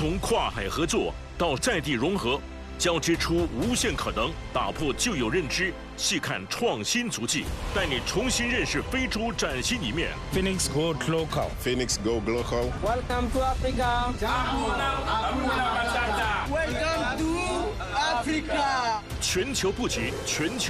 从跨海合作到在地融合，交织出无限可能，打破旧有认知，细看创新足迹，带你重新认识非洲崭新一面。 Phoenix Go Global. Phoenix Go Global. Welcome to Africa. Welcome to Africa. 全球布局，全球。